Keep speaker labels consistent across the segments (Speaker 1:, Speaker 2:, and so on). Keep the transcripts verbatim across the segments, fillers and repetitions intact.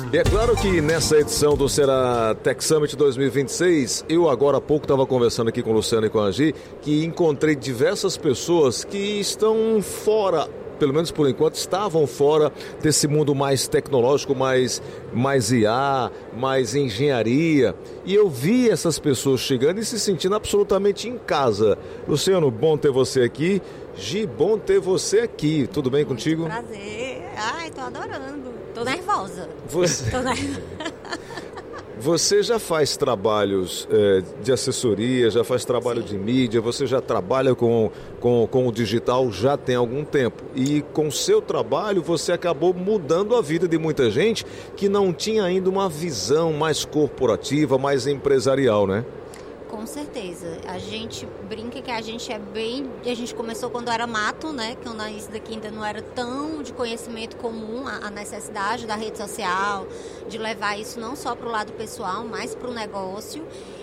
Speaker 1: E é claro que nessa edição do Ceará Tech Summit dois mil e vinte e seis, eu agora há pouco estava conversando aqui com o Luciano e com a Gi, que encontrei diversas pessoas que estão fora, pelo menos por enquanto, estavam fora desse mundo mais tecnológico, mais, mais I A, mais engenharia. E eu vi essas pessoas chegando e se sentindo absolutamente em casa. Luciano, bom ter você aqui. Gi, bom ter você aqui. Tudo bem contigo?
Speaker 2: Prazer. Ai, tô adorando. Tô nervosa.
Speaker 1: Você...
Speaker 2: Tô nervosa.
Speaker 1: Você já faz trabalhos é, de assessoria, já faz trabalho Sim. de mídia, você já trabalha com, com, com o digital já tem algum tempo. E com o seu trabalho você acabou mudando a vida de muita gente que não tinha ainda uma visão mais corporativa, mais empresarial, né?
Speaker 2: Com certeza. A gente brinca que a gente é bem... A gente começou quando era mato, né? Que isso daqui ainda não era tão de conhecimento comum, a necessidade da rede social, de levar isso não só para o lado pessoal, mas para o negócio.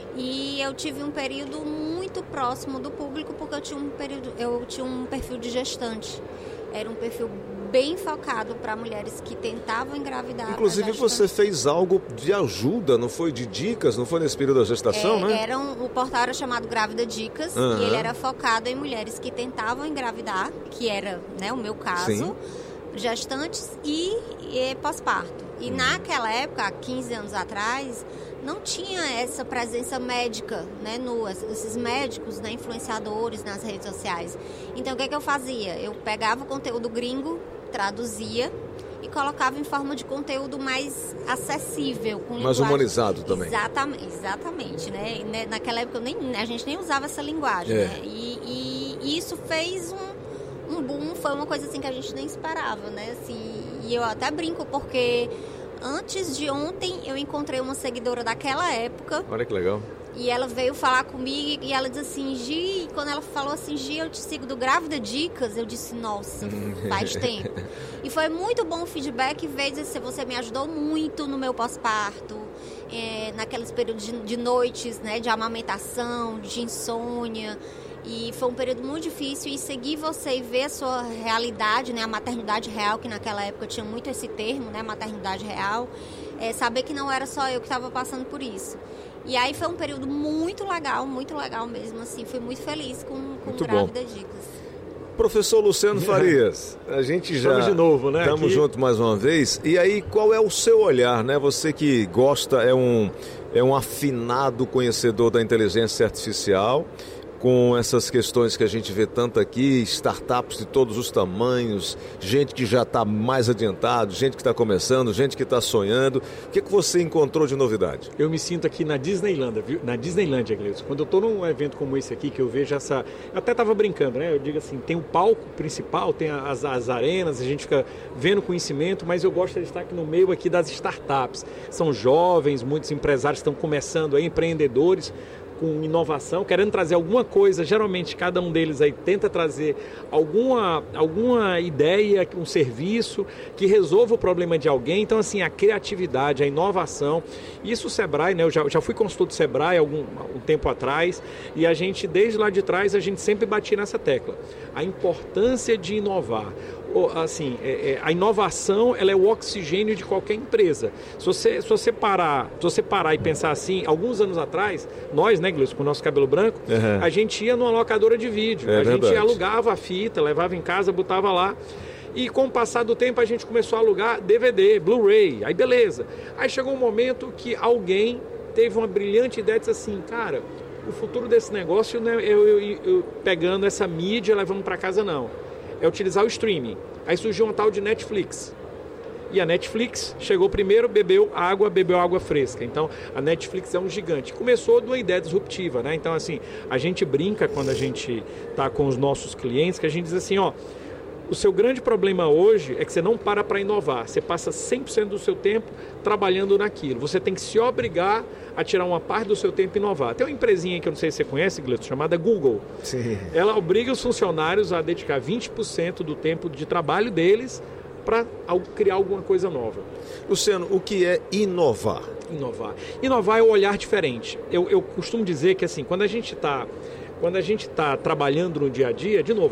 Speaker 2: E eu tive um período muito próximo do público, porque eu tinha um, período, eu tinha um perfil de gestante. Era um perfil bem focado para mulheres que tentavam engravidar.
Speaker 1: Inclusive você fez algo de ajuda, não foi? De dicas, não foi nesse período da gestação,
Speaker 2: é,
Speaker 1: né?
Speaker 2: Era um, o portal era chamado Grávida Dicas, uhum. e ele era focado em mulheres que tentavam engravidar, que era, né, o meu caso, Sim. gestantes e, e pós-parto. E uhum. naquela época, há quinze anos atrás, não tinha essa presença médica, né, no, esses médicos, né, influenciadores nas redes sociais. Então, o que, é que eu fazia? Eu pegava o conteúdo gringo, traduzia e colocava em forma de conteúdo mais acessível. Com
Speaker 1: mais linguagem... humanizado também.
Speaker 2: Exatamente, exatamente, né? E naquela época eu nem, a gente nem usava essa linguagem, é. né? E, e, e isso fez um, um boom, foi uma coisa assim que a gente nem esperava, né? Assim, e eu até brinco porque... Antes de ontem, eu encontrei uma seguidora daquela época.
Speaker 1: Olha que legal.
Speaker 2: E ela veio falar comigo e ela disse assim, Gi, quando ela falou assim, Gi, eu te sigo do Grávida Dicas, eu disse, nossa, faz tempo. E foi muito bom o feedback, veio dizer assim, você me ajudou muito no meu pós-parto, é, naqueles períodos de, de noites, né, de amamentação, de insônia. E foi um período muito difícil e seguir você e ver a sua realidade, né, a maternidade real, que naquela época tinha muito esse termo, né, maternidade real, é, saber que não era só eu que estava passando por isso. E aí foi um período muito legal, muito legal mesmo, assim, fui muito feliz com, com Grávida Dicas.
Speaker 1: Professor Luciano Farias, a gente já
Speaker 3: estamos de novo, né?
Speaker 1: Estamos
Speaker 3: aqui.
Speaker 1: juntos mais uma vez. E aí, qual é o seu olhar, né? Você que gosta, é um, é um afinado conhecedor da inteligência artificial, com essas questões que a gente vê tanto aqui, startups de todos os tamanhos, gente que já está mais adiantado, gente que está começando, gente que está sonhando. O que, que você encontrou de novidade?
Speaker 3: Eu me sinto aqui na Disneylândia, viu? Na Disneylândia, Gleison. Quando eu estou num evento como esse aqui, que eu vejo essa... Eu até estava brincando, né? Eu digo assim, tem o palco principal, tem as, as arenas, a gente fica vendo conhecimento, mas eu gosto de estar aqui no meio aqui das startups. São jovens, muitos empresários estão começando aí, empreendedores, com inovação, querendo trazer alguma coisa. Geralmente cada um deles aí tenta trazer alguma, alguma ideia, um serviço que resolva o problema de alguém. Então assim, a criatividade, a inovação, isso o Sebrae, né? Eu já, já fui consultor do Sebrae algum um tempo atrás e a gente, desde lá de trás, a gente sempre batia nessa tecla, a importância de inovar. Assim, é, é, a inovação, ela é o oxigênio de qualquer empresa. Se você, se você, parar, se você parar e pensar assim, alguns anos atrás, nós, né, Gleison, com o nosso cabelo branco, uhum. a gente ia numa locadora de vídeo, é a verdade. gente alugava a fita, levava em casa, botava lá. E com o passar do tempo a gente começou a alugar D V D, Blu-ray, aí beleza. Aí chegou um momento que alguém teve uma brilhante ideia e disse assim, cara, o futuro desse negócio não é eu, eu, eu, eu pegando essa mídia e levando para casa, não. É utilizar o streaming. Aí surgiu uma tal de Netflix. E a Netflix chegou primeiro, bebeu água, bebeu água fresca. Então, a Netflix é um gigante. Começou de uma ideia disruptiva, né? Então, assim, a gente brinca quando a gente está com os nossos clientes, que a gente diz assim, ó, o seu grande problema hoje é que você não para para inovar. Você passa cem por cento do seu tempo trabalhando naquilo. Você tem que se obrigar a tirar uma parte do seu tempo e inovar. Tem uma empresinha que eu não sei se você conhece, Gleison, chamada Google.
Speaker 1: Sim.
Speaker 3: Ela obriga os funcionários a dedicar vinte por cento do tempo de trabalho deles para criar alguma coisa nova.
Speaker 1: Luciano, o que é inovar?
Speaker 3: Inovar. Inovar é o olhar diferente. Eu, eu costumo dizer que assim, quando a gente está quando a gente está trabalhando no dia a dia, de novo,